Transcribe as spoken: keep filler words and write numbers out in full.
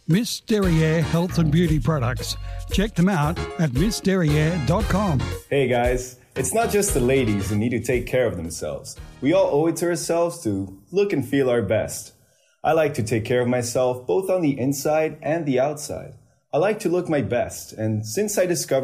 Miss Derriere Health and Beauty Products. Check them out at miss derriere dot com. Hey guys, it's not just the ladies who need to take care of themselves. We all owe it to ourselves to look and feel our best. I like to take care of myself both on the inside and the outside. I like to look my best, and since I discovered